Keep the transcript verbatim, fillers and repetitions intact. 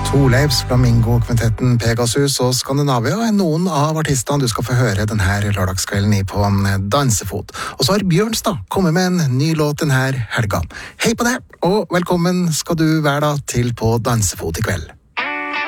Torleifs Flamingo-kvintetten Pegasus og Skandinavia er noen av artistene du skal få høre denne lørdagskvelden i på Dansefot. Og så har Bjørnstad kommet med en ny låt denne helga. Hei på det, og velkommen skal du være da til på Dansefot i kveld.